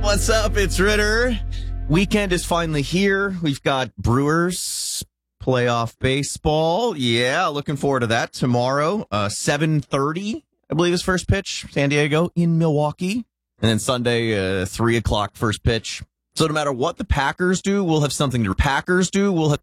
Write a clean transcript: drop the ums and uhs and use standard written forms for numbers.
What's up? It's Ritter. Weekend is finally here. We've got Brewers playoff baseball. Yeah, looking forward to that tomorrow. 7:30, I believe, is first pitch. San Diego in Milwaukee. And then Sunday, 3 o'clock first pitch. So no matter what the Packers do, we'll have something to Packers do. We'll have